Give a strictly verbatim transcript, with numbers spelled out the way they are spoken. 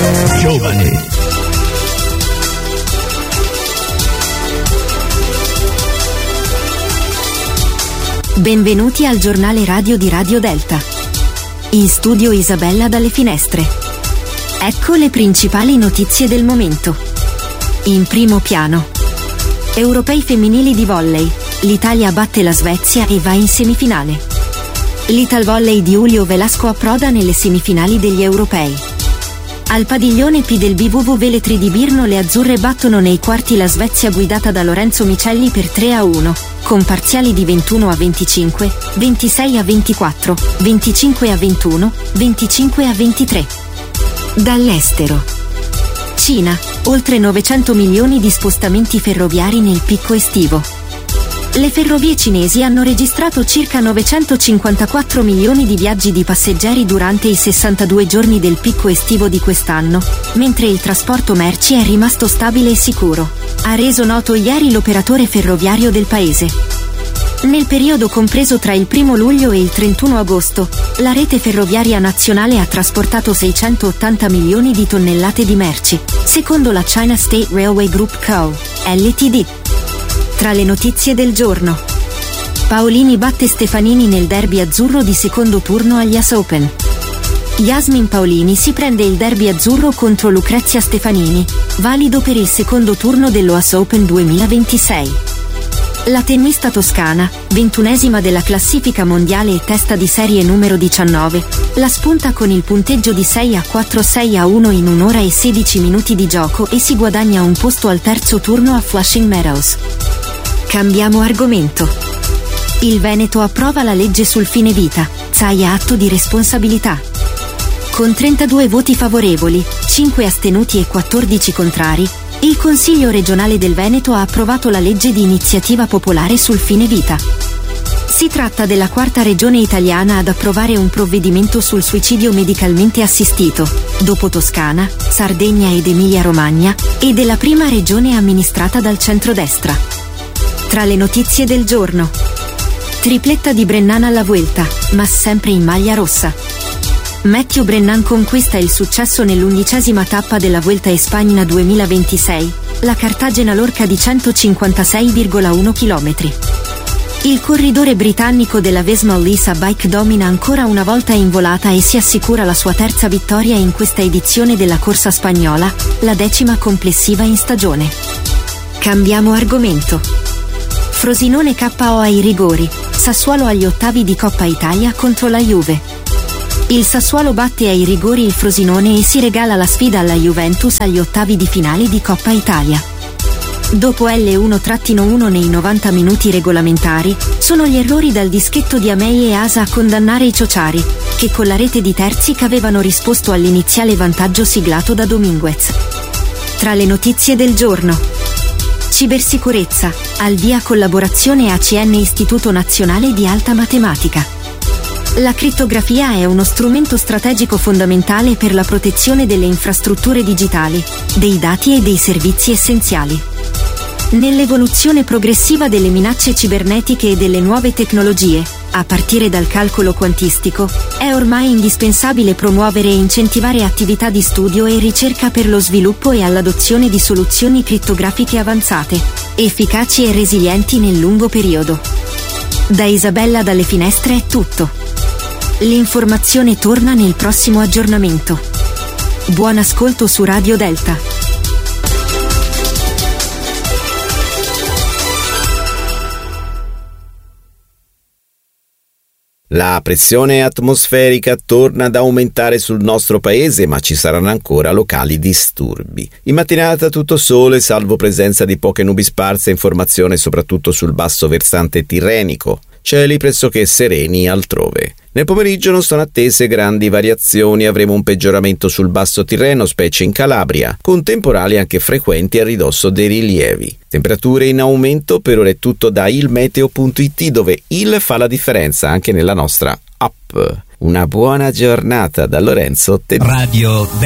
Giovane. Benvenuti al giornale radio di Radio Delta. In studio Isabella dalle finestre. Ecco le principali notizie del momento. In primo piano. Europei femminili di volley. L'Italia batte la Svezia e va in semifinale. L'Italvolley di Julio Velasco approda nelle semifinali degli europei. Al padiglione P del B V V Veletri di Birno le azzurre battono nei quarti la Svezia guidata da Lorenzo Micelli per tre a uno, con parziali di ventuno a venticinque, ventisei a ventiquattro, venticinque a ventuno, venticinque a ventitré. Dall'estero. Cina, oltre novecento milioni di spostamenti ferroviari nel picco estivo. Le ferrovie cinesi hanno registrato circa novecentocinquantaquattro milioni di viaggi di passeggeri durante i sessantadue giorni del picco estivo di quest'anno, mentre il trasporto merci è rimasto stabile e sicuro, ha reso noto ieri l'operatore ferroviario del paese. Nel periodo compreso tra il primo luglio e il trentuno agosto, la rete ferroviaria nazionale ha trasportato seicentottanta milioni di tonnellate di merci, secondo la China State Railway Group Co. L T D. Tra le notizie del giorno. Paolini batte Stefanini nel derby azzurro di secondo turno agli U S Open. Yasmin Paolini si prende il derby azzurro contro Lucrezia Stefanini, valido per il secondo turno dello U S Open duemilaventisei. La tennista toscana, ventunesima della classifica mondiale e testa di serie numero diciannove, la spunta con il punteggio di sei a quattro sei a uno in un'ora e sedici minuti di gioco e si guadagna un posto al terzo turno a Flushing Meadows. Cambiamo argomento. Il Veneto approva la legge sul fine vita, Zaia atto di responsabilità. Con trentadue voti favorevoli, cinque astenuti e quattordici contrari, il Consiglio regionale del Veneto ha approvato la legge di iniziativa popolare sul fine vita. Si tratta della quarta regione italiana ad approvare un provvedimento sul suicidio medicalmente assistito, dopo Toscana, Sardegna ed Emilia-Romagna, e della prima regione amministrata dal centrodestra. Tra le notizie del giorno. Tripletta di Brennan alla Vuelta, ma sempre in maglia rossa. Matthew Brennan conquista il successo nell'undicesima tappa della Vuelta a Spagna duemilaventisei, la Cartagena-Lorca di centocinquantasei virgola uno chilometri. Il corridore britannico della Vesmal Lisa Bike domina ancora una volta in volata e si assicura la sua terza vittoria in questa edizione della corsa spagnola, la decima complessiva in stagione. Cambiamo argomento. Frosinone K O ai rigori, Sassuolo agli ottavi di Coppa Italia contro la Juve. Il Sassuolo batte ai rigori il Frosinone e si regala la sfida alla Juventus agli ottavi di finale di Coppa Italia. Dopo L uno uno nei novanta minuti regolamentari, sono gli errori dal dischetto di Amei e Asa a condannare i ciociari, che con la rete di Terzic avevano risposto all'iniziale vantaggio siglato da Dominguez. Tra le notizie del giorno. Cibersicurezza, al via collaborazione A C N Istituto Nazionale di Alta Matematica. La crittografia è uno strumento strategico fondamentale per la protezione delle infrastrutture digitali, dei dati e dei servizi essenziali. Nell'evoluzione progressiva delle minacce cibernetiche e delle nuove tecnologie, a partire dal calcolo quantistico, è ormai indispensabile promuovere e incentivare attività di studio e ricerca per lo sviluppo e all'adozione di soluzioni crittografiche avanzate, efficaci e resilienti nel lungo periodo. Da Isabella dalle finestre è tutto. L'informazione torna nel prossimo aggiornamento. Buon ascolto su Radio Delta. La pressione atmosferica torna ad aumentare sul nostro paese, ma ci saranno ancora locali disturbi. In mattinata tutto sole, salvo presenza di poche nubi sparse, informazione soprattutto sul basso versante tirrenico. Cieli pressoché sereni altrove. Nel pomeriggio non sono attese grandi variazioni, avremo un peggioramento sul basso Tirreno, specie in Calabria, con temporali anche frequenti a ridosso dei rilievi. Temperature in aumento, per ora è tutto da ilmeteo punto it, dove il fa la differenza anche nella nostra app. Una buona giornata da Lorenzo Te- Radio